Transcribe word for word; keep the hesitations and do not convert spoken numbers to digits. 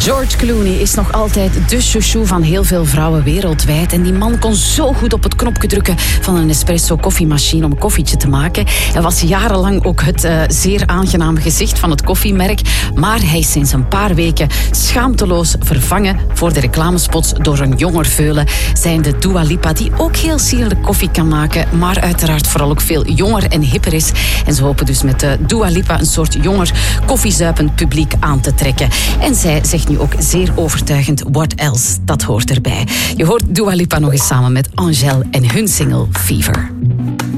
George Clooney is nog altijd de chouchou van heel veel vrouwen wereldwijd. En die man kon zo goed op het knopje drukken van een espresso koffiemachine om een koffietje te maken. Hij was jarenlang ook het uh, zeer aangename gezicht van het koffiemerk. Maar hij is sinds een paar weken schaamteloos vervangen voor de reclamespots door een jonger veulen. Zijn de Dua Lipa, die ook heel sierlijk koffie kan maken, maar uiteraard vooral ook veel jonger en hipper is. En ze hopen dus met de Dua Lipa een soort jonger koffiezuipend publiek aan te trekken. En zij zegt nu ook zeer overtuigend what else, dat hoort erbij. Je hoort Dua Lipa nog eens samen met Angèle en hun single Fever.